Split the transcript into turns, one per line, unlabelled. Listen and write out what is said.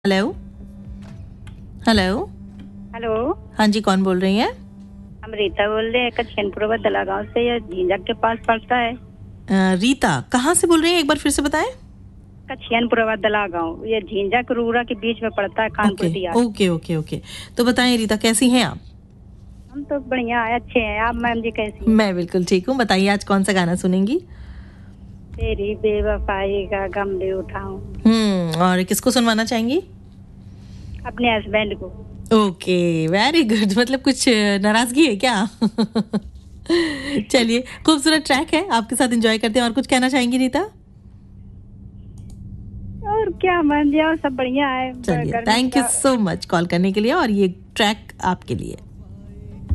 Hello hello.
Hello.
हाँ जी, कौन बोल रही हैं?
हम रीता बोल रहे हैं, कचैनपुर दला गांव से। ये झींझक के पास पड़ता है।
रीता कहाँ से बोल रही हैं, एक बार फिर से बताएं।
कचैनपुर दला गांव, ये झींझक रूरा के बीच में पड़ता है, कानपुर
ओके
दियार।
Okay okay okay. तो बताएं रीता, कैसी हैं आप?
हम तो बढ़िया है, अच्छे हैं। आप मैम जी कैसी हैं?
मैं बिल्कुल ठीक हूँ। बताइए आज कौन सा गाना सुनेंगी?
तेरी बेवफाई का गम भी उठाऊं।
और किसको सुनवाना चाहेंगी?
अपने हस्बैंड को।
Okay, very good. मतलब कुछ नाराजगी है क्या? चलिए, खूबसूरत ट्रैक है, आपके साथ एंजॉय करते हैं। और कुछ कहना चाहेंगी रीता?
और क्या मैम जी, और सब बढ़िया है।
चलिए,
गर्मी
थैंक यू
का
सो मच कॉल करने के लिए, और ये ट्रैक आपके लिए।